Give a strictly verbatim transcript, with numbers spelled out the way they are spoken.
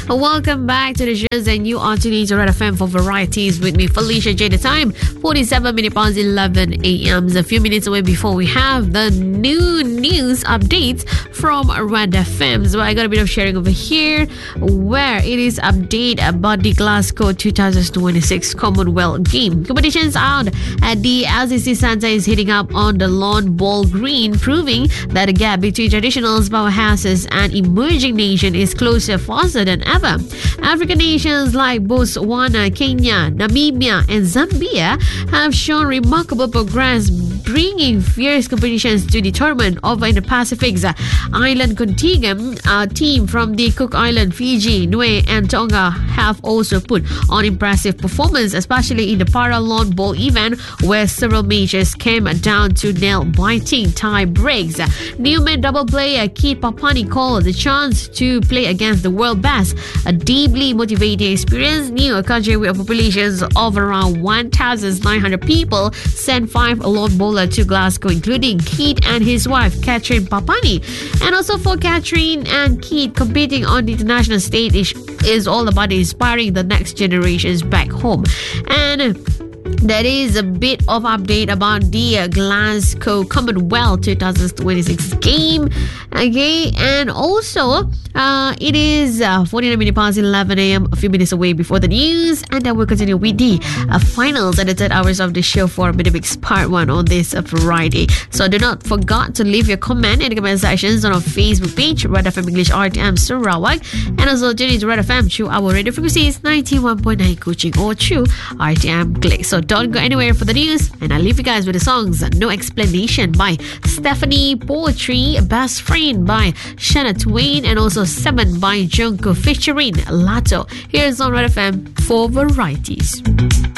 Welcome back to the shows, and you are tuning to Red F M for varieties with me, Felicia J. The time, forty-seven minutes past eleven a.m. A few minutes away before we have the new news updates from Red F M. So I got a bit of sharing over here where it is update about the Glasgow twenty twenty-six Commonwealth Game. Competitions out at the L C C Centre is heating up on the Lawn Ball Green, proving that the gap between traditional powerhouses and emerging nation is closer faster than ever. African nations like Botswana, Kenya, Namibia and Zambia have shown remarkable progress, bringing fierce competitions to the tournament. Over in the Pacific's island continuum, a team from the Cook Island, Fiji, Niue and Tonga have also put on impressive performance, especially in the para lawn ball event, where several matches came down to nail-biting tie breaks. Newman double player Keith Papani called the chance to play against the world best a deeply motivating experience. New, a country with populations of around one thousand nine hundred people, sent five lawn bowlers to Glasgow, including Keith and his wife, Catherine Papani. And also for Catherine and Keith, competing on the international stage is, is all about inspiring the next generations back home. And that is a bit of update about the uh, Glasgow Commonwealth twenty twenty-six game. Okay, and also uh, it is uh, forty-nine minutes past eleven a.m. a few minutes away before the news, and then we'll continue with the uh, finals and the third hours of the show for Minimix Part one on this uh, Friday. So do not forget to leave your comment in the comment sections on our Facebook page, Red F M English R T M Sarawak, and also tune into Red F M through our radio frequencies ninety-one point nine Kuching or through R T M Click. So don't go anywhere for the news, and I'll leave you guys with the songs No Explanation by Stephanie, Poetry, Best Friend by Shania Twain, and also Seven by Jungkook featuring Lato. Here's on Red F M for varieties.